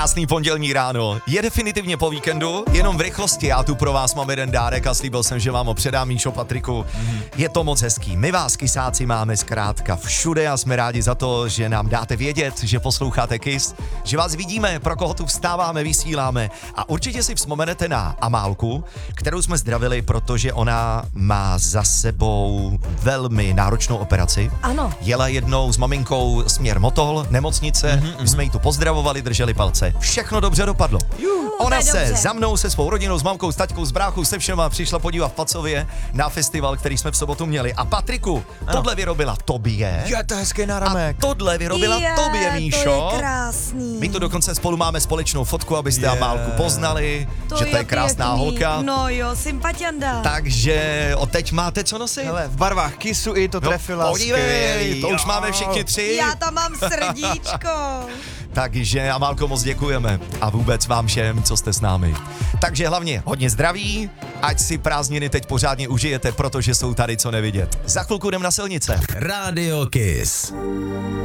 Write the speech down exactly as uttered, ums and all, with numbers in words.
Krásný pondělní ráno. Je definitivně po víkendu, jenom v rychlosti. Já tu pro vás mám jeden dárek a slíbil jsem, že vám ho předám, Míšo, Patriku. Mm-hmm. Je to moc hezký. My vás, kysáci, máme zkrátka všude a jsme rádi za to, že nám dáte vědět, že posloucháte Kiss, že vás vidíme, pro koho tu vstáváme, vysíláme. A určitě si vzpomenete na Amálku, kterou jsme zdravili, protože ona má za sebou velmi náročnou operaci. Ano. Jela jednou s maminkou směr Motol, nemocnice, Mm-hmm. my jsme jí tu pozdravovali, drželi palce. Všechno dobře dopadlo. Juhu, Ona se dobře. za mnou, se svou rodinou, s mamkou, s taťkou, s bráchou, se všema přišla podívat v Pacově na festival, který jsme v sobotu měli. A Patriku, ano. tohle vyrobila tobě. Je to hezký A náramek. tohle vyrobila je, tobě, Míšo. To je krásný. My tu dokonce spolu máme společnou fotku, abyste Je. Amálku poznali, že to je krásná pěkný. holka. No jo, sympatianda. Takže od teď máte co nosit? Hele, v barvách Kissu i to No, trefila. podívej, skvělý, to už jo. máme všichni tři. Já tam mám srdíčko. Takže Amálko, moc děkujeme a vůbec vám všem, co jste s námi. Takže hlavně hodně zdraví, ať si prázdniny teď pořádně užijete, protože jsou tady co nevidět. Za chvilku jdem na silnice. Rádio Kiss.